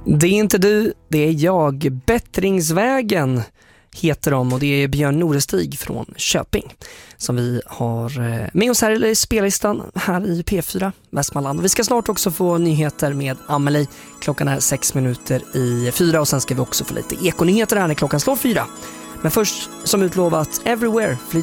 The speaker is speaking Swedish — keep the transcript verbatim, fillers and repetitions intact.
Det är inte du, det är jag. Bättringsvägen heter de och det är Björn Norestig från Köping som vi har med oss här i spellistan här i P fyra Västmanland. Vi ska snart också få nyheter med Amelie. Klockan är sex minuter i fyra och sen ska vi också få lite ekonyheter här när klockan slår fyra. Men först som utlovat Everywhere, Fleetwood